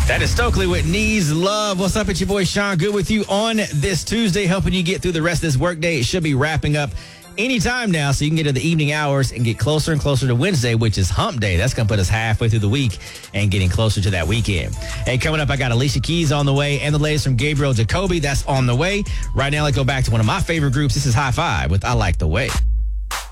That is Stokely with Needs Love. What's up? It's your boy Sean Good with you on this Tuesday, helping you get through the rest of this workday. It should be wrapping up anytime now, so you can get to the evening hours and get closer and closer to Wednesday, which is hump day. That's going to put us halfway through the week and getting closer to that weekend. Hey, coming up, I got Alicia Keys on the way and the latest from Gabriel Jacoby. That's on the way. Right now, let's go back to one of my favorite groups. This is High Five with I Like the Way.